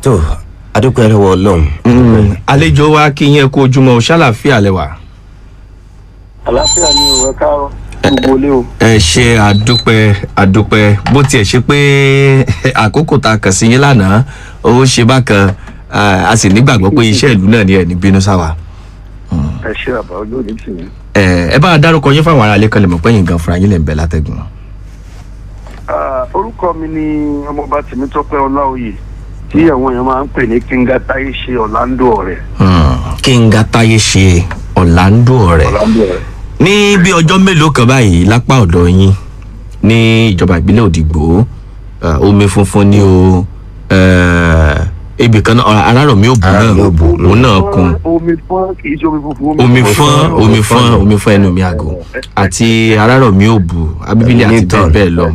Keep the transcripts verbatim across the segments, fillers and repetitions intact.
tó adúpẹ́ lọ́wọ́ ọlọ́run. àlejò wa kí yẹn kó ojúmọ́ ṣàlàfíà lẹ́wà. àlàáfíà ni ò ẹ káàárọ̀ gbogbo ilé o. ẹ ṣe àdúpẹ́ àdúpẹ́ bó tiẹ̀ ṣe pé àkókò tá a kàn sí yín lánàá ó ṣe bákan a sì nígbàgbọ́ pé iṣẹ́ ìlú náà ni ẹ̀ ní bínú sáwà. ẹ ṣe àbá ojú òní tì mí. ẹ bá a dárúkọ yín fáwọn aráalé kan lè mọ̀ pé yín gan fúnra yín lè ń bẹ látẹ̀gùn. orúkọ mi ni ọmọọba Tèmítọ́pẹ́ Ọláoyè tí àwọn èèyàn máa ń pè ní Kinga Táyé ṣe Orlando ọ̀rẹ́. Kinga Táyé ṣe Orlando ọ̀rẹ́. Orlando ọ̀rẹ́. ní bí ọjọ́ mélòó kan báyìí lápá ọ̀dọ̀ yín ní ìjọba ìbílẹ̀ Òdìgbò omi funfun ni o ibì kan náà Arárọ̀mí òbú náà òun náà kun omi fọ́n kì í ṣe omi funfun. omi fọ́n omi fọ́n omi fọ́n ẹnu mi àgọ́ àti Arárọ̀mí òbú Abíbílẹ̀ àti bẹ́ẹ̀ bẹ́ẹ̀ lọ.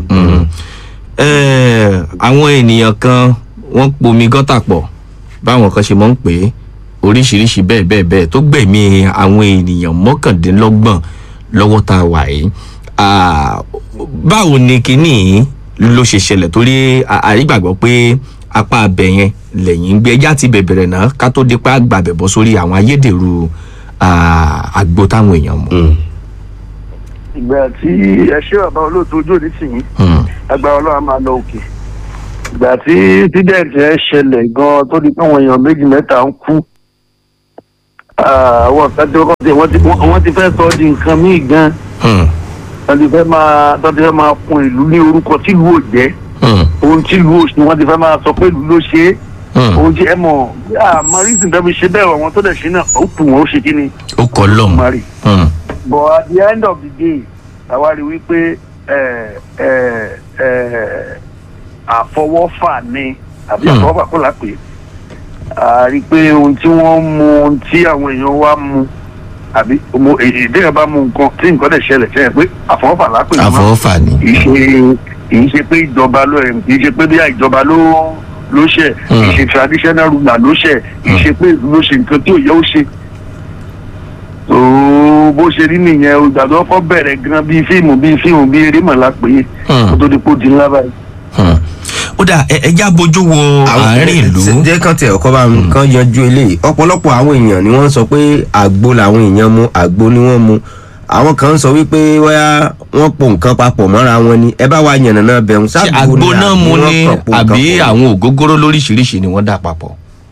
àwọn ènìyàn kan wọ́n pomi gọ́tà pọ̀ báwọn kan ṣe mọ́ ń pè é oríṣiríṣi bẹ́ẹ̀ bẹ́ẹ̀ bẹ́ẹ̀ tó gbẹ̀mí àwọn ènìyàn mọ́kàndínlọ́gbọ̀n lọ́wọ́ tá a wà yìí. báwo ni kinní ló ṣe ṣẹlẹ̀ torí àrígbàgbọ́ pé apá abẹ yẹn lẹ́yìn ń gbé ẹjá ti bẹ̀bẹ̀rẹ̀ náà ká tó dé pa gbàbẹ̀ bọ́ sórí àwọn ayédèrú àgbo táwọn èèyàn mọ̀. ìgbà tí ẹ ṣe bàbá olóòtú ojú òní tì yín agbára Ọlọ́run máa lọ òkè. ìgbà tí tídẹ̀ẹ̀tì ẹ ṣẹlẹ̀ gan-an tó di pé àwọn èèyàn méjì mẹ́ta ń kú àwọn ọ̀sán wọ́n ti fẹ́ sọ di nǹkan míì gan. wọ́n ti fẹ́ máa wọ́n ti fẹ́ máa kun ìlú ní orúkọ tìlú ò jẹ́. ohun tìlú ò ṣe wọ́n ti fẹ́ máa sọ pé ìlú ló ṣe é. ohun tí ẹ mọ̀ àmọ́ reason tó fi ṣe bẹ́ẹ̀ àwọn tó dẹ̀ ṣe náà ó kù wọ́n ó ṣe kí ni. ó kọ́ lọ́mù. but at the end of the day àwa rí wípé àfọwọ́fà ni àbí àfọwọ́fà kó là pé a rí i pé ohun tí wọ́n mu ohun tí àwọn èèyàn wá mu àbí ìdíyàn bá mu nǹkan tí nǹkan dẹ̀ ṣẹlẹ̀ ṣẹlẹ̀ pé àfọwọ́fà lápè náà àfọwọ́fà ni kì í ṣe pé ìjọba ló kì í ṣe pé bí ìjọba ló ló ṣe kì í ṣe traditional ruler ló ṣe kì í ṣe pé ìlú ló ṣe nǹkan tí ò yẹ ó ṣe. bó ṣe rí nìyẹn ìgbàdo ọkọ bẹ̀rẹ̀ gan bíi fíìmù bíi fíìmù bíi eré mọ̀lá pé kó tó di kó di ńlá báyìí. ó dà ẹja bójú wo àárín ìlú. jẹ́ kán tẹ̀ ọkọ bá kán yanjú eléyìí ọ̀pọ̀lọpọ̀ àwọn èèyàn ni wọ́n sọ pé àgbo làwọn èèyàn mu àgbo ni wọ́n mu àwọn kan sọ wípé wáyà wọ́n po nǹkan papọ̀ mọ́ra wọn ni ẹ bá wa yànnà náà bẹ̀rù ṣé àgbo náà mu ni àbí àwọn ògógóró lóríṣiríṣi ni wọ́n dà papọ̀.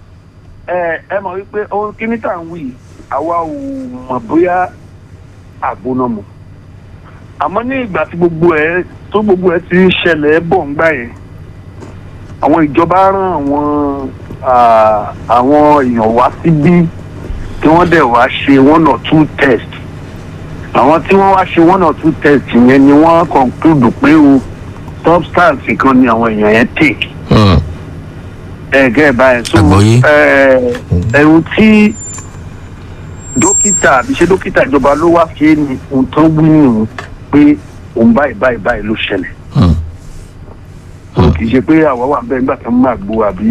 ẹ ẹ mọ̀ wípé ohun kíní tà ń wí àwa ò mọ̀ bóyá àgbo náà mu àmọ́ ní ìgbà tí gbogbo ẹ tó gbogbo ẹ ti ń ṣẹlẹ̀ bọ̀ ń gbà yẹn àwọn ìjọba rán àwọn àwọn èèyàn wá síbí tí wọ́n dẹ̀ wá ṣe one or two test àwọn tí wọ́n wá ṣe one or two test yẹn ni wọ́n conclude pé o substance kan ni àwọn èèyàn yẹn take. ẹ gẹ́ ẹ báyìí so ẹ̀hún tí dókítà àbí ṣé dókítà ìjọba ló wá ṣe ni ohun tó wí nìyẹn pé òun báyìí báyìí báyìí ló ṣẹlẹ̀. kì í ṣe pé àwa wà bẹ́ẹ̀ nígbà tó ń máa gbo àbí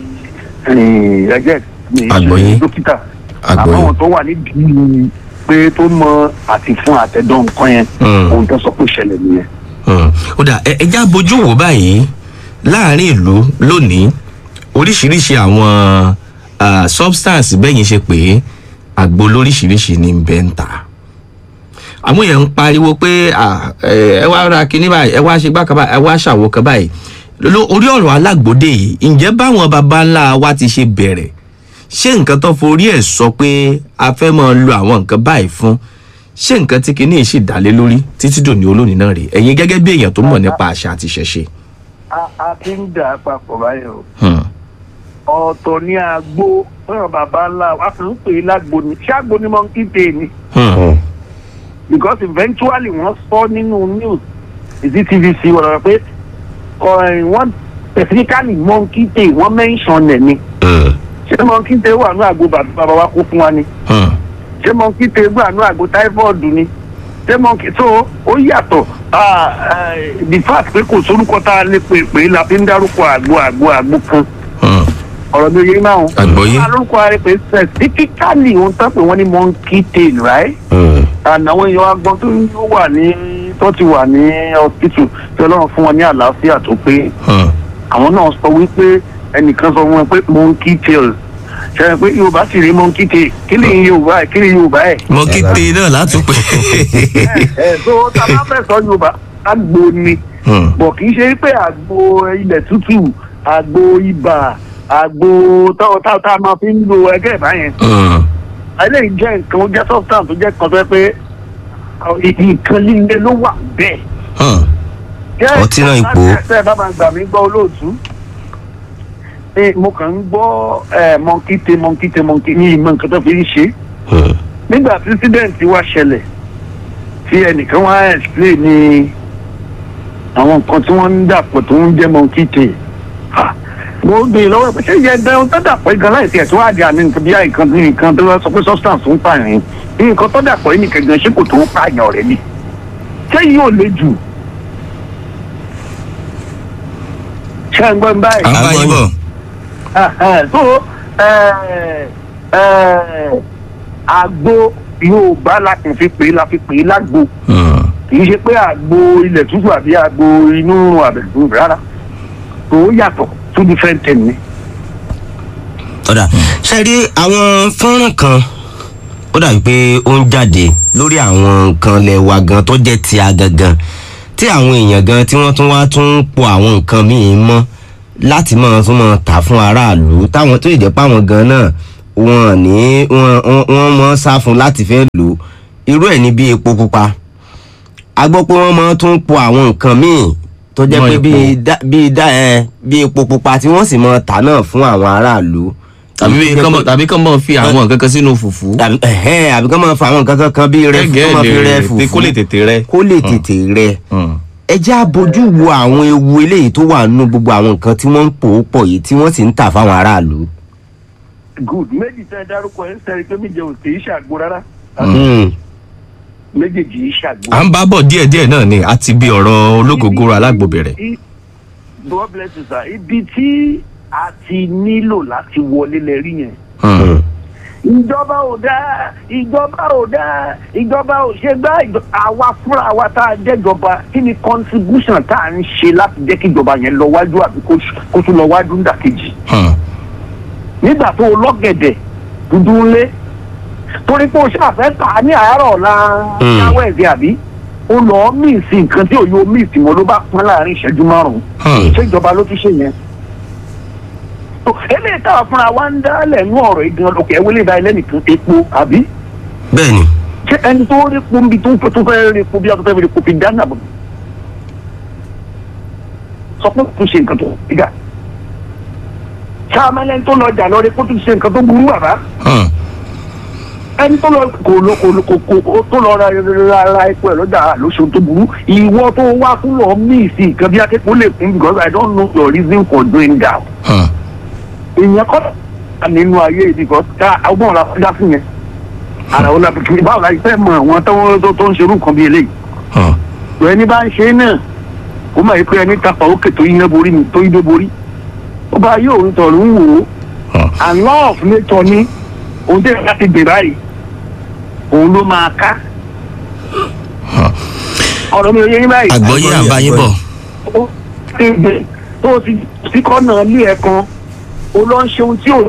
ẹgbẹ́ mi ṣe dókítà àmọ́ àwọn tó wà nídìí pé tó mọ àti fún àtẹ̀dọ́ nǹkan yẹn ohun tó sọ pé ṣẹlẹ̀ nìyẹn. ó dà ẹja bójú wò báyìí láàrin ìlú lónìí oríṣiríṣi àwọn substance bẹ́yìn ṣe pé àgbo lóríṣiríṣi ní bẹ́ẹ̀ ń ta àwọn èèyàn ń pariwo pé ẹ wá ra kinní báyìí ẹ wá ṣe gbá kan báyìí ẹ wá ṣàwò kan báyìí orí ọ̀rọ̀ alágbòde yìí ǹjẹ́ báwọn baba ńlá wa ti ṣe bẹ̀rẹ̀ ṣé nǹkan tó forí ẹ̀ sọ pé a fẹ́ máa lo àwọn nǹkan báyìí fún ṣé nǹkan tí kinní yìí sì dálé lórí títí dòní olónìí náà rèé ẹ̀yin gẹ́gẹ́ bí èèyàn tó mọ̀ nípa àṣà àti ìṣẹ̀ṣe. a ti ń dà papọ̀ báyìí o ọ̀tọ̀ ní àgbo fún baba ńlá wa kàn ń pè é lágbo ni ṣé àgbo ni monkey tail ni. because eventually wọ́n sọ nínú news ìdí T V C wọ́n rọ pé wọ́n specifically monkey tail wọ́n mention ẹ̀ ni. ṣé monkey tail wà ní àgbo bàbá wa kó fún wa ni. ṣé monkey tail wà ní àgbo typhoid ni. ṣé monkey so ó yàtọ̀ the fact pé kò sórúkọ tá a lè pè pé la fi ń dárúkọ àgbo àgbo àgbo kan. ọ̀rọ̀ mi yé máa ń. àgbọ̀yé. alórúkọ rẹ̀ pé specifically wọ́n tán pé wọ́n ní monkey tail right. and àwọn èèyàn agbọ́n tó wà ní tó ti wà ní hospital tí ọlọ́run fún wọn ní àlàáfíà tó pé àwọn náà sọ wípé ẹnìkan sọ wọn pé monkey tail ṣe pé yorùbá sì rí monkey tail kí ni yorùbá ẹ kí ni yorùbá ẹ. mọ́kìtì náà látúpẹ́. ẹ ẹ tó tá a bá fẹ́ sọ yorùbá àgbo ni bọ̀ kì í ṣe pé àgbo ilẹ̀ tútù àgbo ibà àgbo tá a máa fi ń lo ẹgẹ́ ìbáyẹn. eléyìí jẹ́ nǹkan ó jẹ́ substance tó jẹ́ kan tó yẹ pé nǹkan líle ló wà bẹ́ẹ̀. ọtí náà ipò. ṣé ẹ bá máa gbà mí gbọ́ olóòtú mo kàn ń gbọ́ mọ̀nkíte mọ̀nkíte mọ̀nkíte ní ìmọ̀ nǹkan tó fi ń ṣe. nígbà tí incident wá ṣẹlẹ̀ tí ẹnìkan wá explain ní àwọn nǹkan tí wọ́n ń dàpọ̀ tó ń jẹ́ mọ̀nkíte mo gbé lọ́wọ́ pé ṣé yẹ dẹ́rùn tó dàpọ̀ gan láì tiẹ̀ tó wá di àmì nǹkan bí i nǹkan bí nǹkan tó sọ pé substance ń pààyàn nǹkan tó dàpọ̀ yìí nìkan gan ṣé kò tó ń pààyàn rẹ̀ ni ṣé yìí ò le jù. ṣé ń gbọ́ ń báyìí. àwọn báyìí bọ̀. so àgbo Yorùbá la kàn fi pè é la fi pè é lágbo kì í ṣe pé àgbo ilẹ̀ tútù àbí àgbo inú àbẹ̀dùn rárá tó yàtọ̀ two different things ni. ọ̀dà ṣe rí àwọn fọ́nrán kan ó dàbí pé ó ń jáde lórí àwọn nǹkan lẹ́wà gan tó jẹ́ ti agangan tí àwọn èèyàn gan tí wọ́n tún wá tún po àwọn nǹkan míì mọ́ láti máa tún máa tà fún aráàlú táwọn tó ìjẹ́ páwọn gan náà wọ́n ní wọ́n mọ́ sá fún láti fẹ́ lò irú ẹ̀ ní bí epo pupa a gbọ́ pé wọ́n máa tún po àwọn nǹkan míì tó jẹ́ pé bíi dá bíi dá ẹ bíi epo pupa tí wọ́n sì mọ tà náà fún àwọn aráàlú. tàbí kán mọ̀ fi àwọn nǹkan kan sínú fùfú. àbí kán mọ̀ fi àwọn nǹkan kan bíi rẹ kán mọ̀ fi rẹ fùfú kó lè tètè rẹ. kó lè tètè rẹ. ẹ jẹ́ àbójú wo àwọn ewu eléyìí tó wà nínú gbogbo àwọn nǹkan tí wọ́n ń pò ó pọ̀ yìí tí wọ́n sì ń tà fáwọn aráàlú. good méjì tẹ́ ẹ dárúkọ ẹ̀ ń sẹ́rí pé méje ò kì í ṣàgbo rárá. méjèèjì yìí ṣàgbo. à ń bá bọ̀ díẹ̀díẹ̀ náà ni àti bí ọ̀rọ̀ ológogoro alágbo bẹ̀rẹ̀. God bless you sir ibi tí a ti nílò láti wọlé lẹ rí yẹn. ìjọba ò dáa ìjọba ò dáa ìjọba ò ṣe gbá àwa fúnra wa tá a jẹ́jọba kí ni contribution tá a ń ṣe láti jẹ́ kí ìjọba yẹn lọ wájú àbí kó tún lọ wájú ńdàkejì. nígbà tó o lọ́gẹ̀dẹ̀ dúdú ńlé torí pé o ṣàfẹ́ kà á ní àárọ̀ ọ̀la yàwó ẹ̀dẹ̀ àbí ó lọ míìsì nǹkan tí òye míìsì mọ́ ló bá pọ́n láàrin ìṣẹ́jú márùn-ún ṣé ìjọba ló tún ṣe yẹn. eléyìí táwa fúnra wa ń dálẹ̀ nú ọ̀rọ̀ igan lókè ẹ̀wẹ́lẹ́ ìdá ẹlẹ́nìkan epo àbí. bẹ́ẹ̀ni. ṣé ẹni tó rí epo níbi tó ń tó fẹ́ rí epo bí a tó fẹ́ rí epo fi dáná bọ̀. sọ pé kò ṣe nǹkan tó gbígbà. sáàmẹ́lẹ́ tó lọ jà lọ rí epo tó ṣe nǹkan tó burú bàbá ẹni tó lọ kò lọ kò lọ kò tó lọ ra ra epo ẹ lọ́jà lóṣù tó burú ìwọ tó wá fún lọ míì sí nǹkan bí akẹ́kọ̀ọ́ lè kún because I don't know your reason for doing that. ìyẹn kọ́ nínú ayé yìí because ká ọgbọ́n la fún dáfún yẹn ara wọn la fi báwo la fẹ́ mọ àwọn tó tó ń ṣerú nǹkan bí eléyìí. ẹni bá ń ṣe náà ó máa yẹ pé ẹni tapa òkè tó yín borí tó yín dé borí ó bá yóò ń tọ̀rọ̀ ń wò ó and law of nature ni òun tẹ̀ láti gbè báyìí òun ló máa ká. ọ̀rọ̀ mi ò yé yín báyìí. àgbọ̀yé àbáyé bọ̀. ó ti gbè tó o ti sí kọ́nà ilé ẹ̀ kan o lọ ń ṣe ohun tí ò.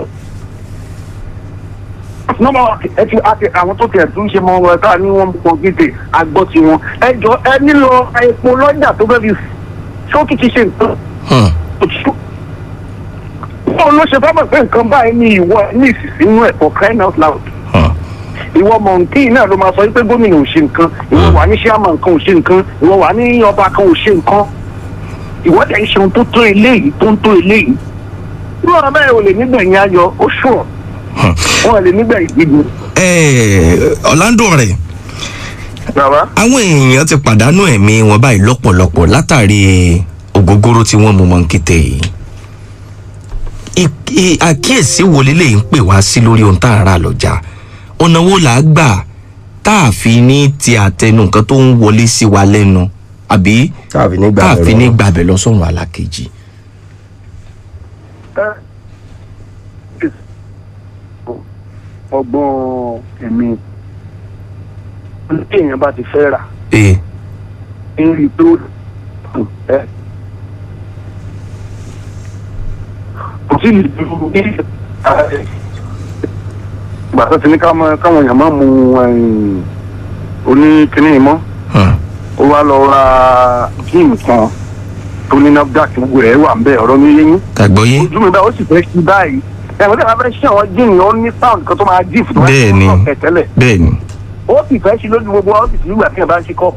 nọ́mbà ẹ ti àti àwọn tó tiẹ̀ tún ṣe mọ ọ̀rọ̀ ẹ̀ka ní wọ́n pọ̀ gidi àgbọ̀ tiwọn. ẹ jọ ẹ nílò epo lọ́jà tó fẹ́ fi ṣókì ti ṣe nǹkan. báwo ló ṣe fẹ́ mọ̀ pé nǹkan báyìí ní ìwọ ní ìsinsìnyí ẹ̀ for crying out loud. ìwọ mọ̀nkì náà ló máa sọ pé gómìnà ò ṣe nǹkan ìwọ wà ní sàmà nǹkan ò ṣe nǹkan ìwọ wà ní ọba kan ò ṣe nǹkan ìwọ dẹ̀ ń ṣe ohun tó tó eléyìí tó ń tó eléyìí. irú ọ̀rọ̀ bẹ́ẹ̀ ò lè nígbẹ̀yìn ayọ̀ ó ṣùọ̀ wọn lè nígbẹ̀yìn gbígbó. Orlando rẹ̀ bàbá. àwọn èèyàn ti pàdánù ẹ̀mí wọn báyìí lọ́pọ̀lọpọ̀ látàrí ògógóró tí wọ́n mú mọ́ńkété yìí. àkíyèsí wo lélẹ̀ ń pè wá sí lórí ohun tá a rà lọ́jà ọ̀nà wo là á gbà tá a fi ní ti àtẹnu nǹkan tó ń wọlé sí wa lẹ́nu àbí tá a fi ní gbàbẹ̀ lọ sọ́run alákejì. ọgbọ́n ẹ̀mí tí èèyàn bá ti fẹ́ rà ń rí i pé ó ẹ kò sí ní ìgbà tó ti ní káwọn èèyàn máa mu oníkíní mọ́ ó wá lọ ra gíìmù kan tó ní nafdac gbogbo ẹ̀ wà ń bẹ̀ ọ̀rọ̀ mi yé yín. àgbọ̀yé. ojú mi báyìí ó sì fẹ́ sí báyìí ẹ̀wọ̀n tí a bá fẹ́ ṣe àwọn gíìmù ó ní sound kan tó máa dì fún bẹ́ẹ̀ni bẹ́ẹ̀ni. ó sì fẹ́ sí lójú gbogbo ó sì sí ìgbà tí ẹ bá ń ṣe kọ́.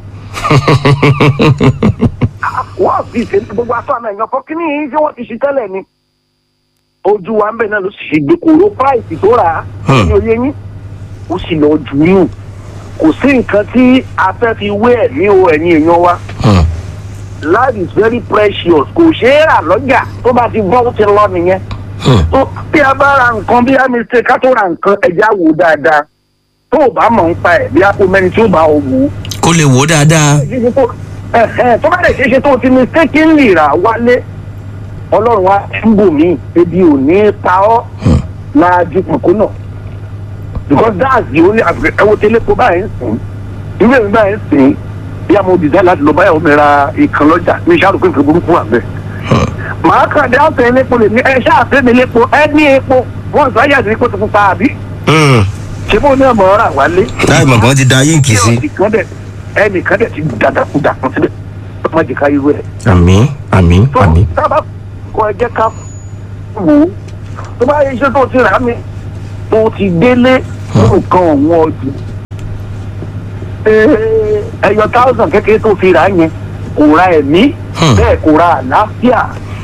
wọ́n sì ṣe gbogbo aṣọ àná èèyàn fọ́ kíní yìí tí wọ́n ti ṣe tẹ́lẹ̀ ni. ojú wa ń bẹ̀ náà ló sì ṣe gbé kóró price tó rà á ní oyé yín ó sì lọ jù ú nù kò sí nǹkan tí a fẹ́ fi wé ẹ̀mí o ẹ̀yin èèyàn wa. Life is very precious kò ṣeé rà lọ́jà tó bá ti bọ́ ó ti lọ nìyẹn. bí a bá ra nǹkan bí a mistake ká tó ra nǹkan ẹja wò dáadáa tó o bá mọ̀ ń pa ẹ̀ bí a kò mẹ́ni tí ó bá o wò. kó lè wò dáadáa. tó bá lè ṣe é ṣe tó o ti mistake ń lè rà wálé ọlọ́run wa ń bò mí ebi ò ní pa ọ́ láàjú pọ̀kó náà because that's the only ẹwọ tẹ́lẹ̀ kó báyìí ń sìn ìwé mi báyìí ń sìn bí a mọ design láti lọ báyìí omi ra ìkan lọ́jà ní ìṣàrò pé nǹkan burúkú wà bẹ́ẹ̀. màá kàn dé ọ̀sẹ̀ elépo lè ní ẹ ṣáàfẹ́ mi lépo ẹ ní epo wọ́n sọ ayé àti epo tó pupa àbí. ṣé mo ní ọmọ ọ̀rà wálé. láì mọ̀ kàn ti da yínkì sí. ẹnìkan dẹ̀ ti dàdàkudà kan síbẹ̀ ọmọ jìká irú ẹ̀. àmín àmín àmín. tábà kọ ẹ jẹ́ ká wò ó tó bá yẹ iṣẹ́ tó ti rà mí tó ti délé nǹkan ọ̀wọ́n ọdún ẹyọ thousand kékeré tó fi rà yẹn kò ra ẹ̀mí bẹ́ẹ̀ kò ra àlàáfíà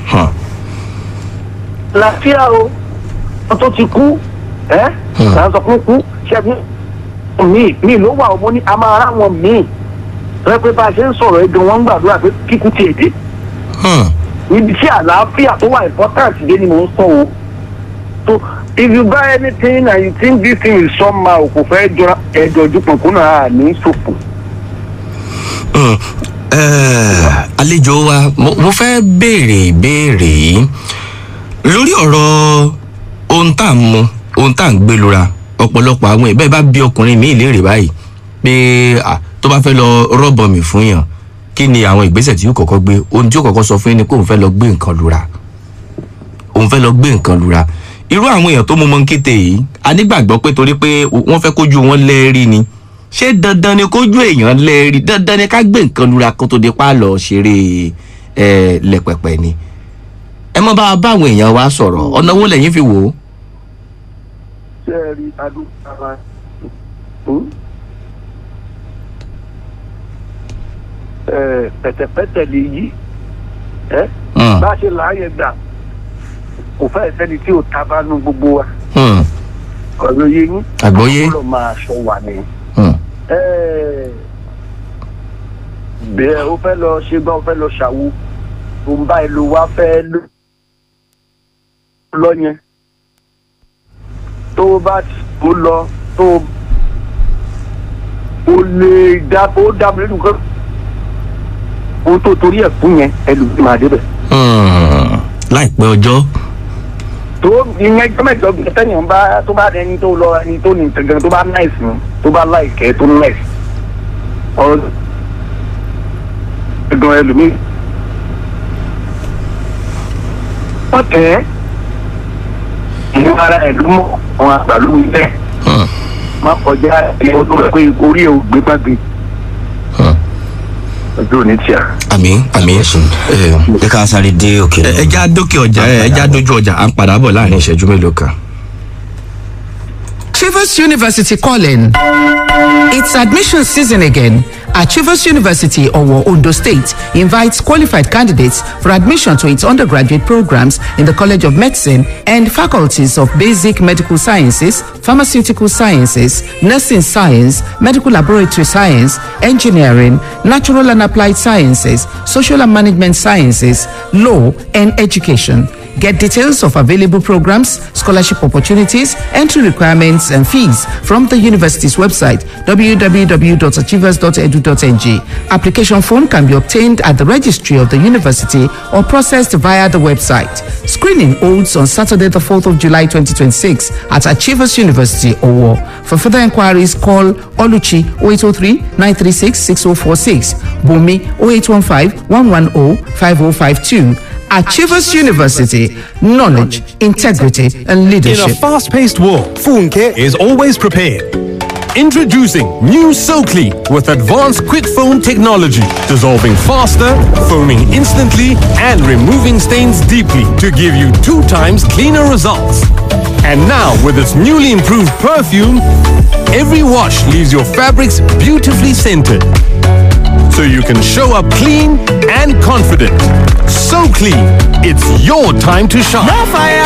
àlàáfíà o wọ́n tó ti kú ẹ́ là ń sọ fún kú ṣẹ́bi míì míì ló wà ọmọ ní a máa rá wọn míì rẹ pé bá a ṣe ń sọ̀rọ̀ ẹ̀dùn wọn ń gbàdúrà pé kíkú ti èdè ibi tí àlàáfíà tó wà important dé ni mò ń sọ o so if you buy anything and you think this thing is somehow kò fẹ́ jọra ẹ̀jọ̀ ojú pọ̀nkún náà ní ṣòfò. àlejò wa mo fẹ́ béèrè ìbéèrè yìí lórí ọ̀rọ̀ ohun tá à ń mu ohun tá à ń gbé lura ọ̀pọ̀lọpọ̀ àwọn ìbẹ́ẹ̀ bá bí ọkùnrin mi léèrè báyìí pé tó bá fẹ́ lọ rọ́bọ̀ mi fún yàn kí ni àwọn ìgbésẹ̀ tí yóò kọ́kọ́ gbé ohun tí yóò kọ́kọ́ sọ fún yín ni pé òun fẹ́ lọ gbé nǹkan lura òun fẹ́ lọ gbé nǹkan lura irú àwọn èèyàn tó mú mọ́ kété yìí a nígbàgbọ́ pé torí pé wọ́n fẹ́ kójú wọn lẹ́ẹ̀rí ni ṣé dandan ni kójú èèyàn lẹ́ẹ̀rí dandan ni ká gbé nǹkan lura kó tó di pa lọ ṣeré ẹ lẹ́pẹ̀pẹ̀ ni ẹ mọ́ bá báwọn èèyàn wa sọ̀rọ̀ ọ̀nà wo lẹ́yìn fi wò ó. ṣé ẹ rí adúgbò ara pẹ̀tẹ̀pẹ̀tẹ̀ lè yí bá a ṣe láàyè gbà kò fẹ́ sẹ́ni tí ò tábà nù gbogbo wa. ọ̀rọ̀ yé yín. àgbọ́yé. kó lọ máa sọ wà ní. bẹ́ẹ̀ ó fẹ́ lọ ṣe gbọ́ ó fẹ́ lọ ṣàwo tó ń bá ẹ lo wá fẹ́ lọ yẹn tó bá tó lọ tó o lè dá ó dábò lẹ́nu kan o tó torí ẹ̀ fún yẹn ẹlòmíì máa débẹ̀. láìpẹ́ ọjọ́. tó ìyẹn gbọ́mẹ̀jọ tẹ́yìn bá tó bá ẹni tó lọ ẹni tó ní gangan tó bá náìsì tó bá láìkẹ́ tó náìsì ọ̀rọ̀ ẹ̀gbọ́n ẹlòmíì. wọ́n tẹ̀ ẹ́ ìlú ara ẹ̀lú mọ́ àwọn àgbàlú ilẹ̀ má kọjá ẹni tó rẹ̀ pé orí ẹ̀ ò gbé gbàgbé ọjọ́ òní tíya. àmín àmín ẹ ká sáré dé òkè. ẹ já dókè ọjà ẹ já dójú ọjà à ń padà bọ̀ láàrin ìṣẹ́jú mélòó kan. Achievers University calling. It's admission season again. Achievers University, Owo, Ondo State, invites qualified candidates for admission to its undergraduate programs in the College of Medicine and faculties of Basic Medical Sciences, Pharmaceutical Sciences, Nursing Science, Medical Laboratory Science, Engineering, Natural and Applied Sciences, Social and Management Sciences, Law, and Education. Get details of available programs, scholarship opportunities, entry requirements, and fees from the university's website w w w dot achievers dot e d u dot n g. Application form can be obtained at the registry of the university or processed via the website. Screening holds on Saturday, the fourth of July, twenty twenty-six at Achievers University, Owo. For further inquiries, call Oluchi oh eight oh three, nine three six, six oh four six, Bumi oh eight one five, one one oh, five oh five two. Achievers University, knowledge, integrity, and In a leadership. fast-paced world, Funke is always prepared. Introducing new SoClean with advanced quick foam technology, dissolving faster, foaming instantly, and removing stains deeply to give you two times cleaner results. And now, with its newly improved perfume, every wash leaves your fabrics beautifully scented. So you can show up clean and confident. So clean, it's your time to shine.